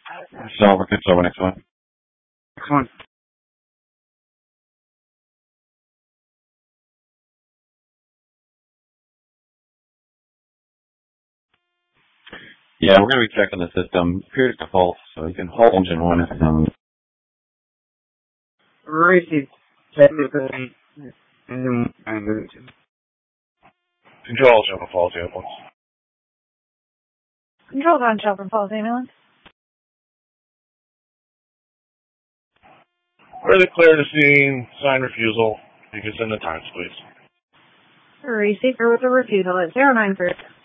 It's over, next one. Next one. Yeah, we're going to be checking the system. Appears default, so you can hold engine 1 if Received. Technically. Control, Shelby Falls Ambulance. Control's on Shelburne Falls Ambulance. Further clear to scene, sign refusal. You can send the times, please. Receiver with a refusal at 093.